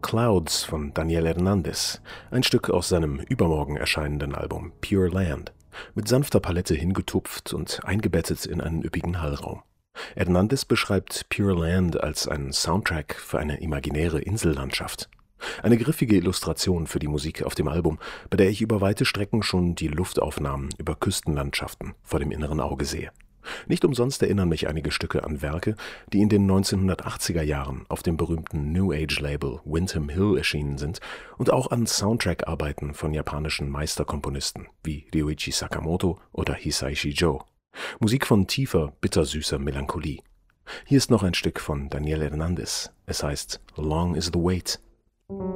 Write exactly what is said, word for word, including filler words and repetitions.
Clouds von Daniel Hernandez, ein Stück aus seinem übermorgen erscheinenden Album Pure Land, mit sanfter Palette hingetupft und eingebettet in einen üppigen Hallraum. Hernandez beschreibt Pure Land als einen Soundtrack für eine imaginäre Insellandschaft. Eine griffige Illustration für die Musik auf dem Album, bei der ich über weite Strecken schon die Luftaufnahmen über Küstenlandschaften vor dem inneren Auge sehe. Nicht umsonst erinnern mich einige Stücke an Werke, die in den neunzehnhundertachtziger Jahren auf dem berühmten New Age-Label Windham Hill erschienen sind und auch an Soundtrack-Arbeiten von japanischen Meisterkomponisten wie Ryuichi Sakamoto oder Hisaishi Joe. Musik von tiefer, bittersüßer Melancholie. Hier ist noch ein Stück von Daniel Hernandez. Es heißt Long is the Wait.